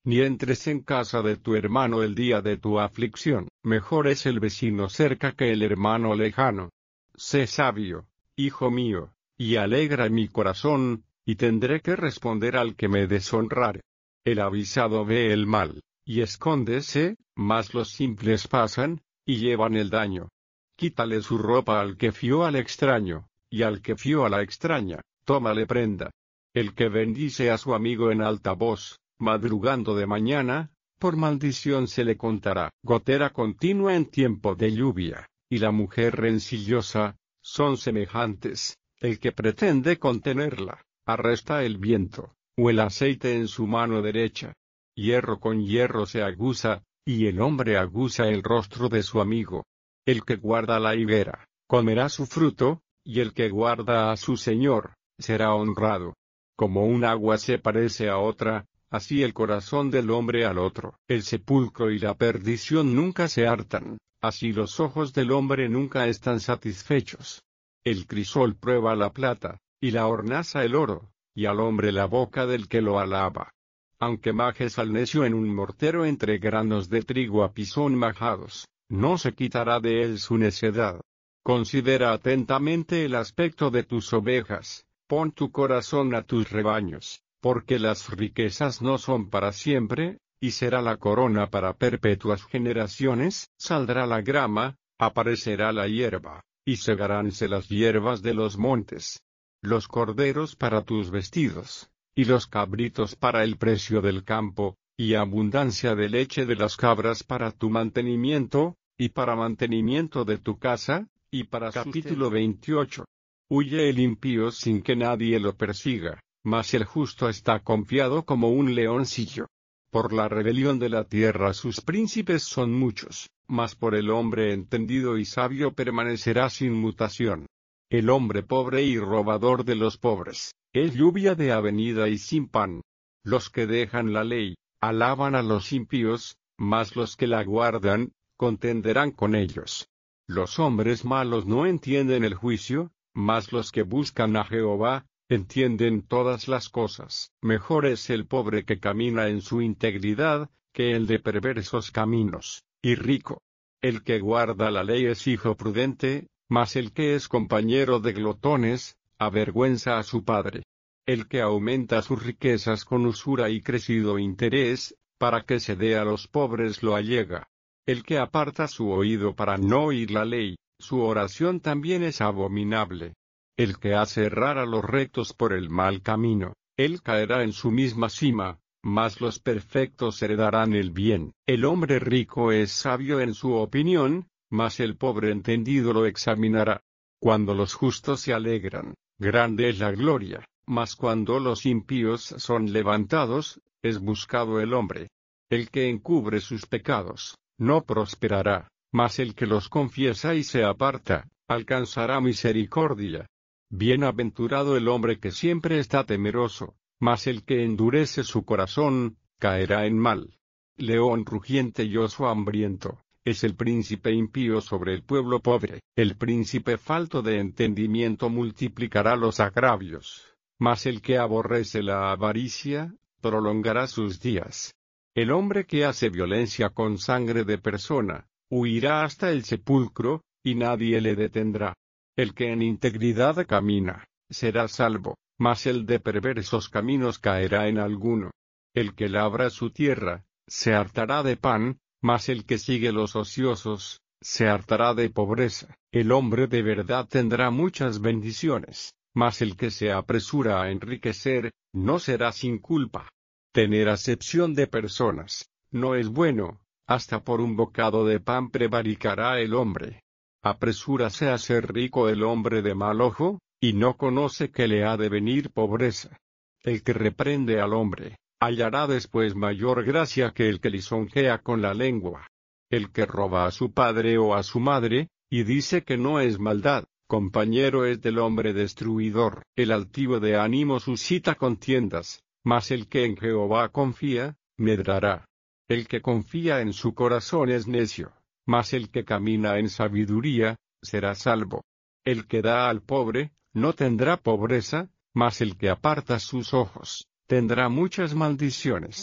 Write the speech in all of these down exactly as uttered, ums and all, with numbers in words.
ni entres en casa de tu hermano el día de tu aflicción. Mejor es el vecino cerca que el hermano lejano. Sé sabio, hijo mío, y alegra mi corazón, y tendré que responder al que me deshonrare. El avisado ve el mal, y escóndese, mas los simples pasan, y llevan el daño. Quítale su ropa al que fió al extraño, y al que fió a la extraña, tómale prenda. El que bendice a su amigo en alta voz, madrugando de mañana, por maldición se le contará. Gotera continua en tiempo de lluvia, y la mujer rencillosa, son semejantes. El que pretende contenerla, arresta el viento, o el aceite en su mano derecha. Hierro con hierro se aguza, y el hombre aguza el rostro de su amigo. El que guarda la higuera, comerá su fruto, y el que guarda a su señor, será honrado. Como un agua se parece a otra, así el corazón del hombre al otro. El sepulcro y la perdición nunca se hartan, así los ojos del hombre nunca están satisfechos. El crisol prueba la plata, y la hornaza el oro, y al hombre la boca del que lo alaba. Aunque majes al necio en un mortero entre granos de trigo a pisón majados, no se quitará de él su necedad. Considera atentamente el aspecto de tus ovejas, pon tu corazón a tus rebaños, porque las riquezas no son para siempre, y será la corona para perpetuas generaciones. Saldrá la grama, aparecerá la hierba, y segaránse las hierbas de los montes. Los corderos para tus vestidos, y los cabritos para el precio del campo, y abundancia de leche de las cabras para tu mantenimiento, y para mantenimiento de tu casa, y para capítulo veintiocho. Huye el impío sin que nadie lo persiga, mas el justo está confiado como un leoncillo. Por la rebelión de la tierra sus príncipes son muchos, mas por el hombre entendido y sabio permanecerá sin mutación. El hombre pobre y robador de los pobres, es lluvia de avenida y sin pan. Los que dejan la ley, alaban a los impíos, mas los que la guardan, contenderán con ellos. Los hombres malos no entienden el juicio, mas los que buscan a Jehová, entienden todas las cosas. Mejor es el pobre que camina en su integridad, que el de perversos caminos, y rico. El que guarda la ley es hijo prudente, mas el que es compañero de glotones, avergüenza a su padre. El que aumenta sus riquezas con usura y crecido interés, para que se dé a los pobres lo allega. El que aparta su oído para no oír la ley, su oración también es abominable. El que hace errar a los rectos por el mal camino, él caerá en su misma cima, mas los perfectos heredarán el bien. El hombre rico es sabio en su opinión, mas el pobre entendido lo examinará. Cuando los justos se alegran, grande es la gloria, mas cuando los impíos son levantados, es buscado el hombre. El que encubre sus pecados, no prosperará, mas el que los confiesa y se aparta, alcanzará misericordia. Bienaventurado el hombre que siempre está temeroso, mas el que endurece su corazón, caerá en mal. León rugiente y oso hambriento, es el príncipe impío sobre el pueblo pobre. El príncipe falto de entendimiento multiplicará los agravios, mas el que aborrece la avaricia, prolongará sus días. El hombre que hace violencia con sangre de persona, huirá hasta el sepulcro, y nadie le detendrá. El que en integridad camina, será salvo, mas el de perversos caminos caerá en alguno. El que labra su tierra, se hartará de pan, mas el que sigue los ociosos, se hartará de pobreza. El hombre de verdad tendrá muchas bendiciones, mas el que se apresura a enriquecer, no será sin culpa. Tener acepción de personas, no es bueno, hasta por un bocado de pan prevaricará el hombre. Apresúrase a ser rico el hombre de mal ojo, y no conoce que le ha de venir pobreza. El que reprende al hombre, hallará después mayor gracia que el que lisonjea con la lengua. El que roba a su padre o a su madre, y dice que no es maldad, compañero es del hombre destruidor. El altivo de ánimo suscita contiendas, mas el que en Jehová confía, medrará. El que confía en su corazón es necio, mas el que camina en sabiduría, será salvo. El que da al pobre, no tendrá pobreza, mas el que aparta sus ojos, tendrá muchas maldiciones.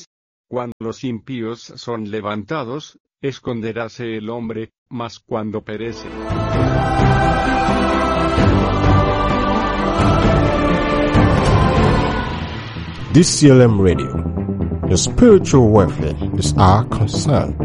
Cuando los impíos son levantados, esconderáse el hombre, mas cuando perece. D C L M Radio. Your spiritual welfare is our concern.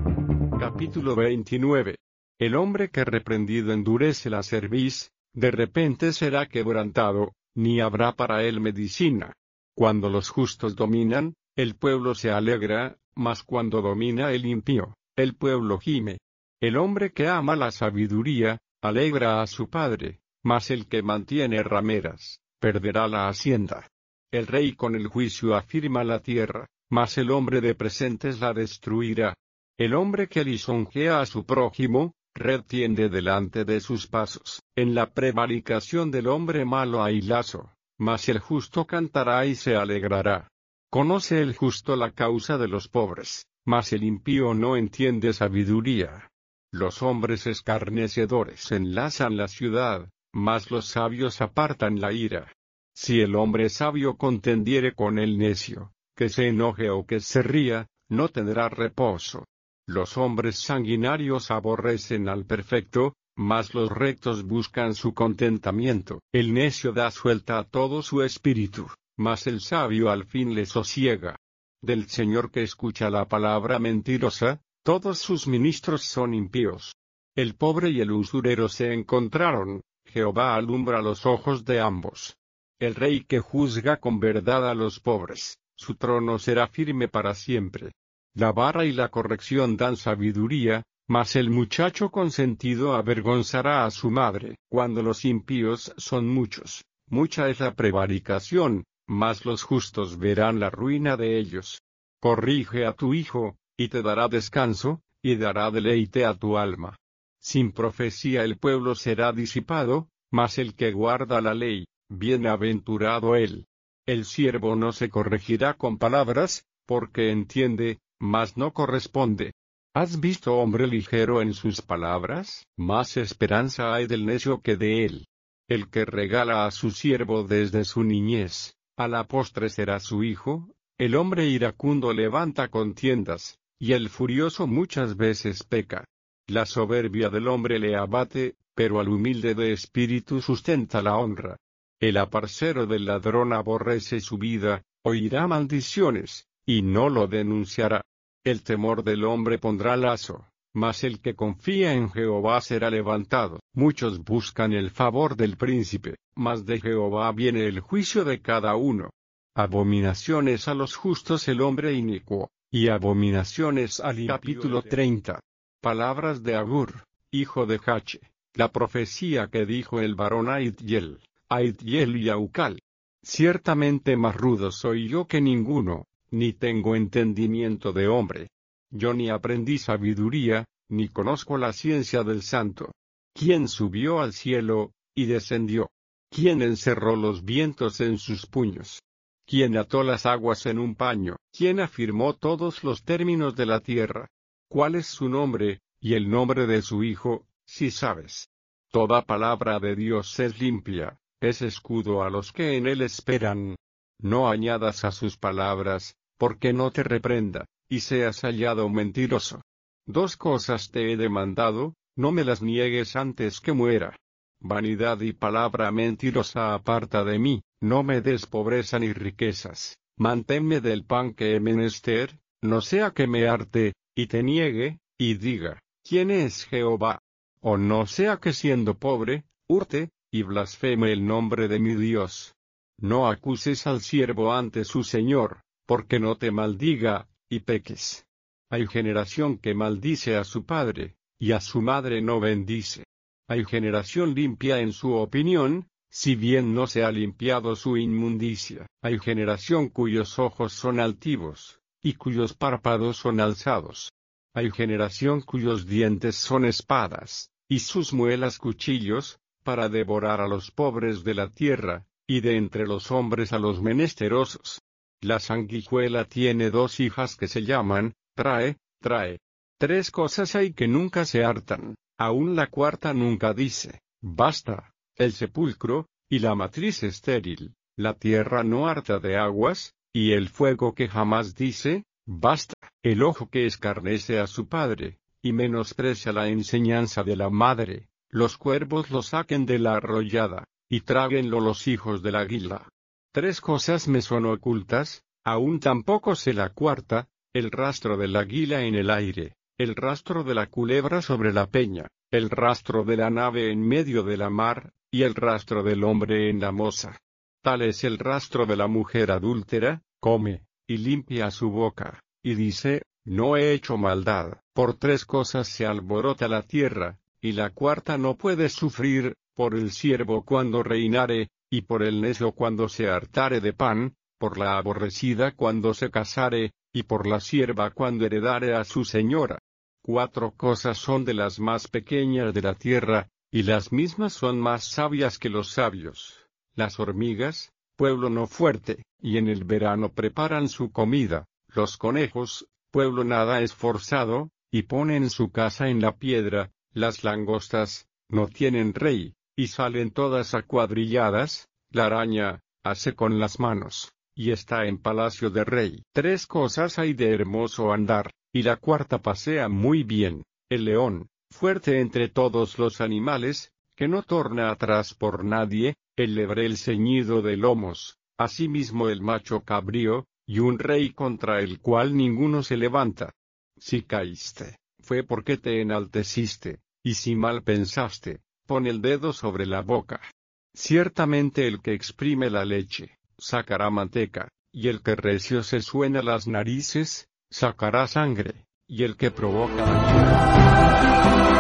Capítulo veintinueve. El hombre que reprendido endurece la cerviz, de repente será quebrantado, ni habrá para él medicina. Cuando los justos dominan, el pueblo se alegra, mas cuando domina el impío, el pueblo gime. El hombre que ama la sabiduría, alegra a su padre, mas el que mantiene rameras, perderá la hacienda. El rey con el juicio afirma la tierra, mas el hombre de presentes la destruirá. El hombre que lisonjea a su prójimo, red tiende delante de sus pasos. En la prevaricación del hombre malo hay lazo, mas el justo cantará y se alegrará. Conoce el justo la causa de los pobres, mas el impío no entiende sabiduría. Los hombres escarnecedores enlazan la ciudad, mas los sabios apartan la ira. Si el hombre sabio contendiere con el necio, que se enoje o que se ría, no tendrá reposo. Los hombres sanguinarios aborrecen al perfecto, mas los rectos buscan su contentamiento. El necio da suelta a todo su espíritu, mas el sabio al fin le sosiega. Del Señor que escucha la palabra mentirosa, todos sus ministros son impíos. El pobre y el usurero se encontraron, Jehová alumbra los ojos de ambos. El rey que juzga con verdad a los pobres, su trono será firme para siempre. La vara y la corrección dan sabiduría, mas el muchacho consentido avergonzará a su madre. Cuando los impíos son muchos, mucha es la prevaricación, mas los justos verán la ruina de ellos. Corrige a tu hijo, y te dará descanso, y dará deleite a tu alma. Sin profecía el pueblo será disipado, mas el que guarda la ley, bienaventurado él. El siervo no se corregirá con palabras, porque entiende, mas no corresponde. ¿Has visto hombre ligero en sus palabras? Más esperanza hay del necio que de él. El que regala a su siervo desde su niñez, a la postre será su hijo. El hombre iracundo levanta contiendas, y el furioso muchas veces peca. La soberbia del hombre le abate, pero al humilde de espíritu sustenta la honra. El aparcero del ladrón aborrece su vida, oirá maldiciones, y no lo denunciará. El temor del hombre pondrá lazo, mas el que confía en Jehová será levantado. Muchos buscan el favor del príncipe, mas de Jehová viene el juicio de cada uno. Abominaciones a los justos el hombre inicuo, y abominaciones al impío. Capítulo treinta. Palabras de Agur, hijo de Jache, la profecía que dijo el varón Aithiel, Aithiel y Aucal. Ciertamente más rudo soy yo que ninguno, ni tengo entendimiento de hombre. Yo ni aprendí sabiduría, ni conozco la ciencia del santo. ¿Quién subió al cielo, y descendió? ¿Quién encerró los vientos en sus puños? ¿Quién ató las aguas en un paño? ¿Quién afirmó todos los términos de la tierra? ¿Cuál es su nombre, y el nombre de su hijo, si sabes? Toda palabra de Dios es limpia, es escudo a los que en él esperan. No añadas a sus palabras, porque no te reprenda, y seas hallado mentiroso. Dos cosas te he demandado, no me las niegues antes que muera. Vanidad y palabra mentirosa aparta de mí, no me des pobreza ni riquezas. Manténme del pan que he menester, no sea que me harte, y te niegue, y diga, ¿quién es Jehová? O no sea que siendo pobre, hurte, y blasfeme el nombre de mi Dios. No acuses al siervo ante su señor, porque no te maldiga, y peques. Hay generación que maldice a su padre, y a su madre no bendice. Hay generación limpia en su opinión, si bien no se ha limpiado su inmundicia. Hay generación cuyos ojos son altivos, y cuyos párpados son alzados. Hay generación cuyos dientes son espadas, y sus muelas cuchillos, para devorar a los pobres de la tierra, y de entre los hombres a los menesterosos. La sanguijuela tiene dos hijas que se llaman, trae, trae. Tres cosas hay que nunca se hartan, aun la cuarta nunca dice, basta, el sepulcro, y la matriz estéril, la tierra no harta de aguas, y el fuego que jamás dice, Basta, el ojo que escarnece a su padre, y menosprecia la enseñanza de la madre, los cuervos lo saquen de la arroyada, y tráguenlo los hijos del águila. Tres cosas me son ocultas, aún tampoco sé la cuarta, el rastro del águila en el aire, el rastro de la culebra sobre la peña, el rastro de la nave en medio de la mar, y el rastro del hombre en la moza. Tal es el rastro de la mujer adúltera, come, y limpia su boca, y dice, no he hecho maldad. Por tres cosas se alborota la tierra, y la cuarta no puede sufrir, por el siervo cuando reinare, y por el necio cuando se hartare de pan, por la aborrecida cuando se casare, y por la sierva cuando heredare a su señora. Cuatro cosas son de las más pequeñas de la tierra, y las mismas son más sabias que los sabios. Las hormigas, pueblo no fuerte, y en el verano preparan su comida. Los conejos, pueblo nada esforzado, y ponen su casa en la piedra. Las langostas, no tienen rey, y salen todas acuadrilladas. La araña, hace con las manos, y está en palacio de rey. Tres cosas hay de hermoso andar, y la cuarta pasea muy bien. El león, fuerte entre todos los animales, que no torna atrás por nadie, el lebrel ceñido de lomos, asimismo el macho cabrío, y un rey contra el cual ninguno se levanta. Si caíste, fue porque te enalteciste, y si mal pensaste, pon el dedo sobre la boca. Ciertamente el que exprime la leche, sacará manteca, y el que recio se suena las narices, sacará sangre, y el que provoca la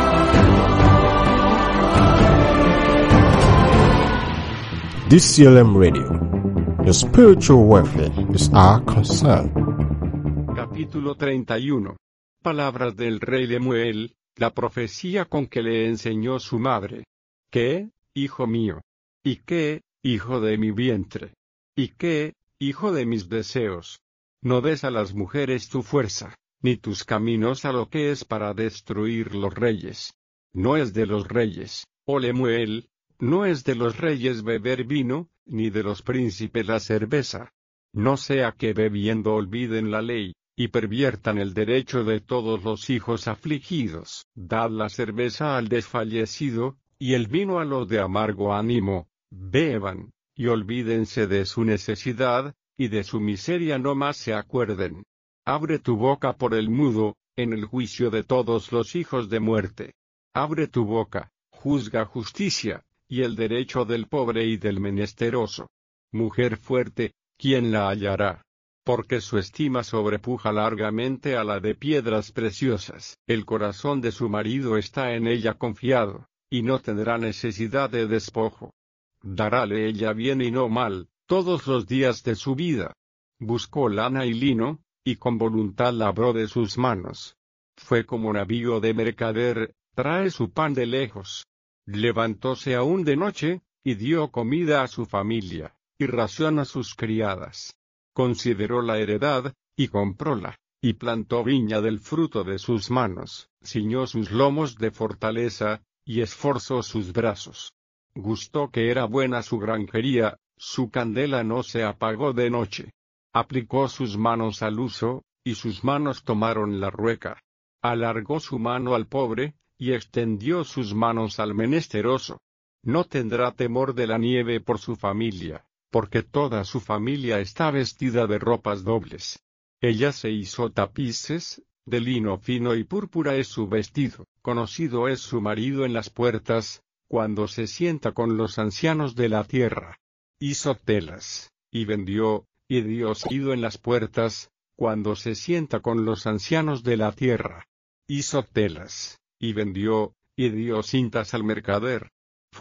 D C L M Radio. Your spiritual welfare is our concern. Capítulo treinta y uno. Palabras del rey Lemuel, la profecía con que le enseñó su madre. ¿Qué, hijo mío? ¿Y qué, hijo de mi vientre? ¿Y qué, hijo de mis deseos? No des a las mujeres tu fuerza, ni tus caminos a lo que es para destruir los reyes. No es de los reyes, oh Lemuel, no es de los reyes beber vino, ni de los príncipes la cerveza. No sea que bebiendo olviden la ley, y perviertan el derecho de todos los hijos afligidos. Dad la cerveza al desfallecido, y el vino a los de amargo ánimo, beban, y olvídense de su necesidad, y de su miseria no más se acuerden. Abre tu boca por el mudo, en el juicio de todos los hijos de muerte. Abre tu boca, juzga justicia, y el derecho del pobre y del menesteroso. Mujer fuerte, ¿quién la hallará? Porque su estima sobrepuja largamente a la de piedras preciosas. El corazón de su marido está en ella confiado, y no tendrá necesidad de despojo. Darále ella bien y no mal, todos los días de su vida. Buscó lana y lino, y con voluntad labró de sus manos. Fue como navío de mercader, trae su pan de lejos. Levantóse aún de noche, y dio comida a su familia, y ración a sus criadas. Consideró la heredad, y compróla, y plantó viña del fruto de sus manos, ciñó sus lomos de fortaleza, y esforzó sus brazos. Gustó que era buena su granjería, su candela no se apagó de noche. Aplicó sus manos al uso, y sus manos tomaron la rueca. Alargó su mano al pobre, y extendió sus manos al menesteroso. No tendrá temor de la nieve por su familia, porque toda su familia está vestida de ropas dobles. Ella se hizo tapices, de lino fino y púrpura es su vestido. Conocido es su marido en las puertas, cuando se sienta con los ancianos de la tierra. Hizo telas, y vendió, y dio oído en las puertas, cuando se sienta con los ancianos de la tierra. Hizo telas, y vendió, y dio cintas al mercader.